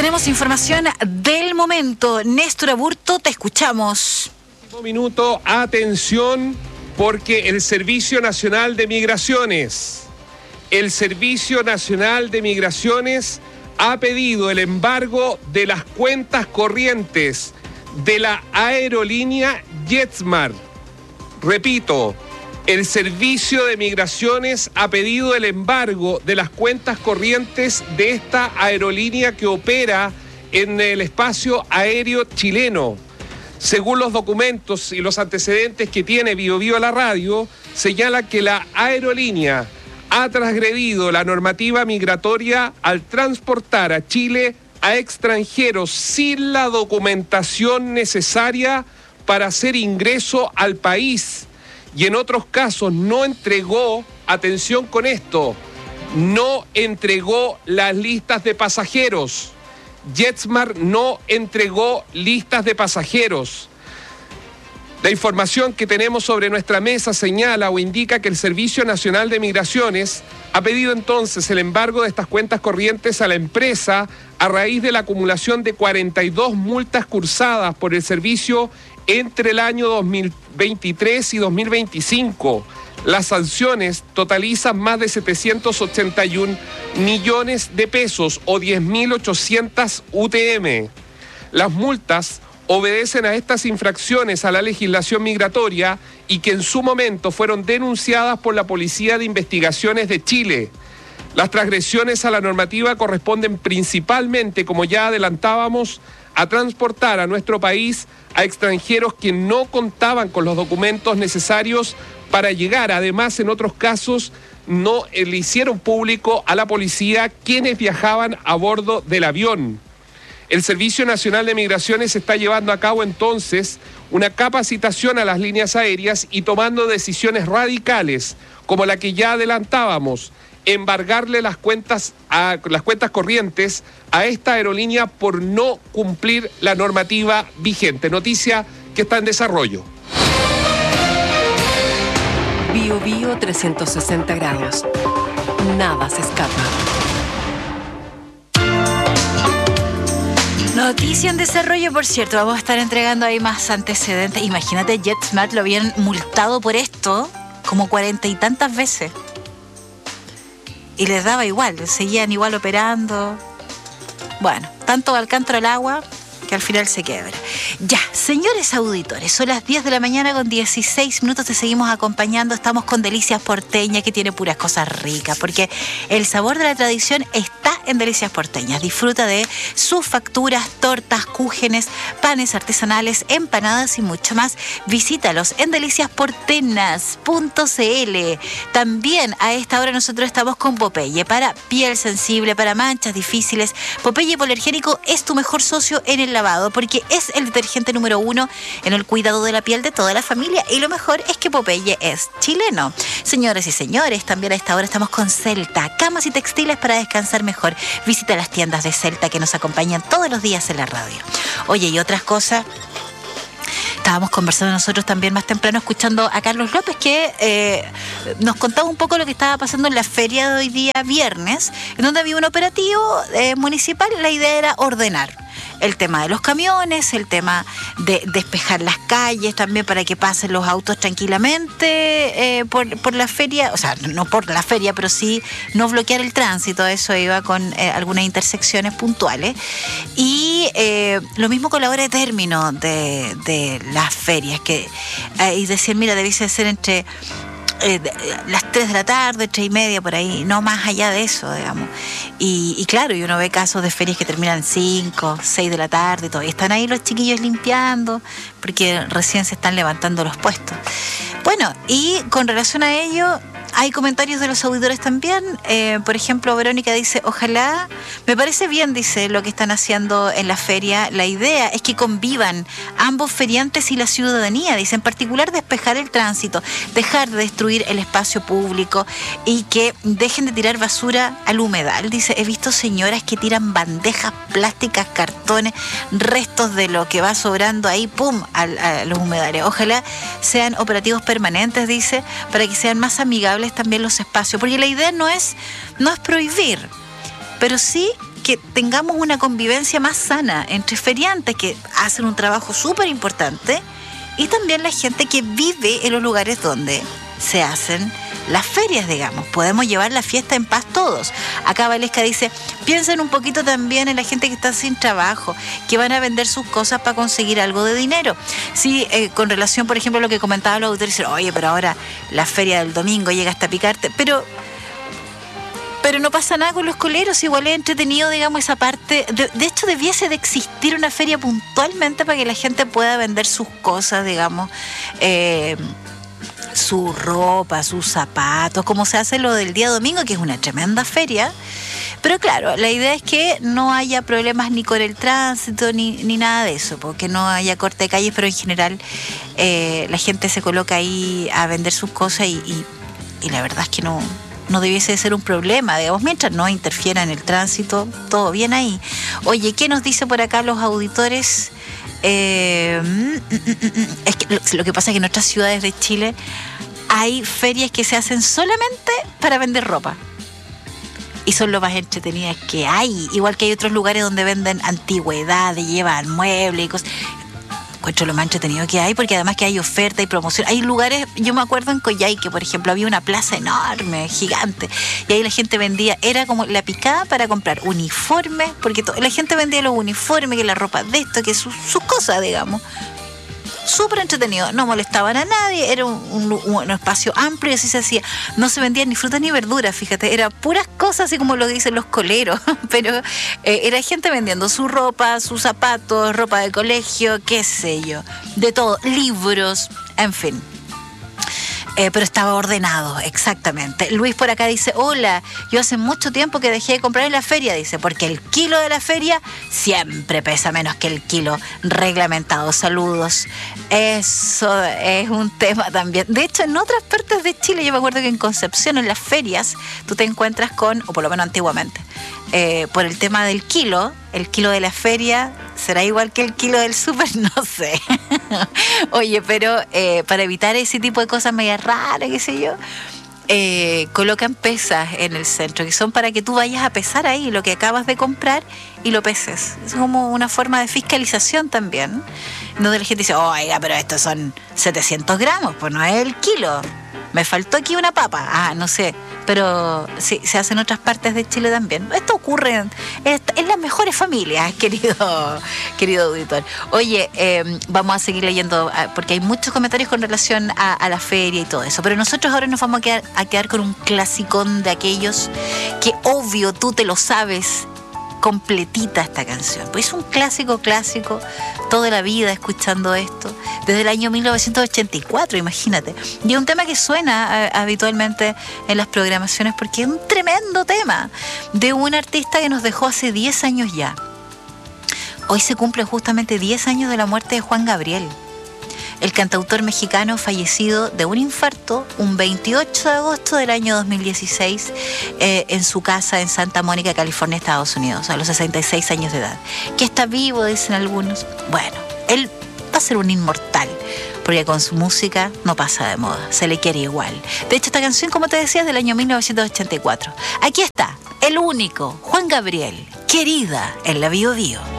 Tenemos información del momento. Néstor Aburto, te escuchamos. Un minuto, atención, porque el Servicio Nacional de Migraciones ha pedido el embargo de las cuentas corrientes de la aerolínea JetSmart. Repito, el Servicio de Migraciones ha pedido el embargo de las cuentas corrientes de esta aerolínea que opera en el espacio aéreo chileno. Según los documentos y los antecedentes que tiene BioBio la radio, señala que la aerolínea ha transgredido la normativa migratoria al transportar a Chile a extranjeros sin la documentación necesaria para hacer ingreso al país. Y en otros casos no entregó, atención con esto, no entregó las listas de pasajeros. JetSmart no entregó listas de pasajeros. La información que tenemos sobre nuestra mesa señala o indica que el Servicio Nacional de Migraciones ha pedido entonces el embargo de estas cuentas corrientes a la empresa a raíz de la acumulación de 42 multas cursadas por el servicio entre el año 2023 y 2025. Las sanciones totalizan más de 781 millones de pesos o 10.800 UTM. Las multas obedecen a estas infracciones a la legislación migratoria y que en su momento fueron denunciadas por la Policía de Investigaciones de Chile. Las transgresiones a la normativa corresponden principalmente, como ya adelantábamos, a transportar a nuestro país a extranjeros que no contaban con los documentos necesarios para llegar. Además, en otros casos, no le hicieron público a la policía quienes viajaban a bordo del avión. El Servicio Nacional de Migraciones está llevando a cabo entonces una capacitación a las líneas aéreas y tomando decisiones radicales, como la que ya adelantábamos, embargarle las cuentas corrientes a esta aerolínea por no cumplir la normativa vigente. Noticia que está en desarrollo. BioBio 360 grados. Nada se escapa. Noticia en desarrollo, por cierto. Vamos a estar entregando ahí más antecedentes. Imagínate, JetSmart lo habían multado por esto como 40 y tantas veces. Y les daba igual, seguían igual operando. Bueno, tanto va al cántaro el agua que al final se quiebra. Ya, señores auditores, son las 10 de la mañana con 16 minutos, te seguimos acompañando. Estamos con Delicias Porteñas, que tiene puras cosas ricas, porque el sabor de la tradición está en Delicias Porteñas. Disfruta de sus facturas, tortas, cúgenes, panes artesanales, empanadas y mucho más. Visítalos en deliciasportenas.cl. También a esta hora nosotros estamos con Popeye, para piel sensible, para manchas difíciles. Popeye Hipoalergénico es tu mejor socio en el lavado, porque es el detergente número 1 en el cuidado de la piel de toda la familia, y lo mejor es que Popeye es chileno. Señores y señores, también a esta hora estamos con Celta, camas y textiles para descansar mejor. Visita las tiendas de Celta que nos acompañan todos los días en la radio. Oye, y otras cosas. Estábamos conversando nosotros también más temprano, escuchando a Carlos López, que nos contaba un poco lo que estaba pasando en la feria de hoy día viernes, en donde había un operativo municipal. La idea era ordenar el tema de los camiones, el tema de despejar las calles también para que pasen los autos tranquilamente por la feria, o sea, no por la feria, pero sí no bloquear el tránsito. Eso iba con algunas intersecciones puntuales. Y lo mismo con la hora de término de las ferias, que y decían, mira, debiese ser entre las 3 de la tarde, 3:30, por ahí, no más allá de eso, digamos. Y claro, y uno ve casos de ferias que terminan 5, 6 de la tarde, y todavía están ahí los chiquillos limpiando, porque recién se están levantando los puestos. Bueno, y con relación a ello, hay comentarios de los auditores también. Por ejemplo, Verónica dice, ojalá, me parece bien, dice, lo que están haciendo en la feria. La idea es que convivan ambos feriantes y la ciudadanía, dice, en particular despejar el tránsito, dejar de destruir el espacio público y que dejen de tirar basura al humedal. Dice, he visto señoras que tiran bandejas plásticas, cartones, restos de lo que va sobrando ahí, ¡pum!, a los humedales. Ojalá sean operativos permanentes, dice, para que sean más amigables también los espacios, porque la idea no es prohibir, pero sí que tengamos una convivencia más sana entre feriantes que hacen un trabajo súper importante y también la gente que vive en los lugares donde se hacen las ferias, digamos. Podemos llevar la fiesta en paz todos. Acá Valesca dice, piensen un poquito también en la gente que está sin trabajo, que van a vender sus cosas para conseguir algo de dinero. Sí, con relación, por ejemplo, a lo que comentaban los autores, oye, pero ahora la feria del domingo llega hasta picarte, pero no pasa nada con los coleros, igual es entretenido, digamos, esa parte. De hecho, debiese de existir una feria puntualmente para que la gente pueda vender sus cosas, digamos, su ropa, sus zapatos, como se hace lo del día domingo, que es una tremenda feria. Pero claro, la idea es que no haya problemas ni con el tránsito ni nada de eso, porque no haya corte de calles, pero en general la gente se coloca ahí a vender sus cosas y la verdad es que no debiese de ser un problema, digamos, mientras no interfiera en el tránsito, todo bien ahí. Oye, ¿qué nos dice por acá los auditores? Es que lo que pasa es que en otras ciudades de Chile hay ferias que se hacen solamente para vender ropa. Y son lo más entretenidas que hay. Igual que hay otros lugares donde venden antigüedades, llevan muebles y cosas. Encuentro lo más entretenido que hay, porque además que hay oferta y promoción. Hay lugares, yo me acuerdo en Coyhaique, por ejemplo, había una plaza enorme, gigante, y ahí la gente vendía, era como la picada para comprar uniformes, porque la gente vendía los uniformes, que la ropa de esto, que sus cosas, digamos. Súper entretenido, no molestaban a nadie, era un espacio amplio y así se hacía. No se vendían ni frutas ni verduras, fíjate, eran puras cosas así como lo dicen los coleros, pero era gente vendiendo su ropa, sus zapatos, ropa de colegio, qué sé yo, de todo, libros, en fin. Pero estaba ordenado, exactamente. Luis por acá dice, hola, yo hace mucho tiempo que dejé de comprar en la feria, dice, porque el kilo de la feria siempre pesa menos que el kilo reglamentado. Saludos. Eso es un tema también. De hecho, en otras partes de Chile, yo me acuerdo que en Concepción, en las ferias, tú te encuentras con, o por lo menos antiguamente, por el tema del kilo, el kilo de la feria será igual que el kilo del súper, no sé. Oye, pero para evitar ese tipo de cosas medio raras, qué sé yo, colocan pesas en el centro, que son para que tú vayas a pesar ahí lo que acabas de comprar y lo peses. Es como una forma de fiscalización también, donde la gente dice, oiga, pero estos son 700 gramos, pues no es el kilo. Me faltó aquí una papa, no sé, pero sí, se hace en otras partes de Chile también. Esto ocurre en las mejores familias, querido auditor. Oye, vamos a seguir leyendo, porque hay muchos comentarios con relación a la feria y todo eso, pero nosotros ahora nos vamos a quedar con un clasicón de aquellos que obvio tú te lo sabes completita esta canción, pues es un clásico, toda la vida escuchando esto, desde el año 1984, imagínate, y es un tema que suena habitualmente en las programaciones porque es un tremendo tema de un artista que nos dejó hace 10 años ya. Hoy se cumplen justamente 10 años de la muerte de Juan Gabriel, el cantautor mexicano fallecido de un infarto un 28 de agosto del año 2016 en su casa en Santa Mónica, California, Estados Unidos, a los 66 años de edad. Que está vivo, dicen algunos. Bueno, él va a ser un inmortal, porque con su música no pasa de moda, se le quiere igual. De hecho, esta canción, como te decía, es del año 1984. Aquí está, el único, Juan Gabriel, Querida, en la Bio Bio.